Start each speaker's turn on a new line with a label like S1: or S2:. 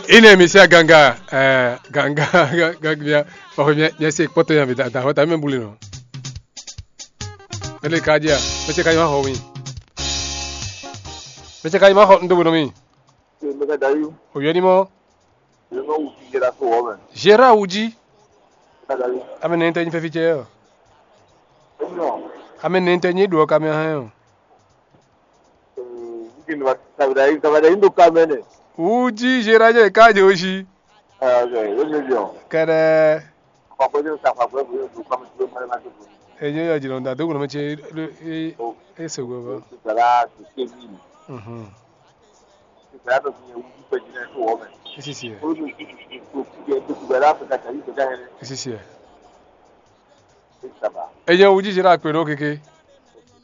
S1: Ine misia ganga ganga ya se poto ya vida da hota me bulino. Ele kadia, mese kai ma howi. Mese kai ma ho ndo bono mi.
S2: Me da yu.
S1: O yoni mo.
S2: Yo no uji gera so woman.
S1: Gera uji.
S2: Da yu.
S1: Ame nente ni fefiche yo.
S2: No.
S1: Ame nente ni do ka me han yo.
S2: Uji no tabada yu ndo kamene.
S1: Uji gera je ka je oshi.
S2: Okay, wo yo.
S1: Kare.
S2: Papa yo sa papa yo ndo kamene ndo mara na ndo.
S1: Ejo ya jiro nda do no che e se go.
S2: Sala kebi. Sala do ni uji pe jina so woman.
S1: Si.
S2: O do ki ko bera pa ta kali to da he.
S1: Si.
S2: Ça va.
S1: Ejo uji gera pe no keke.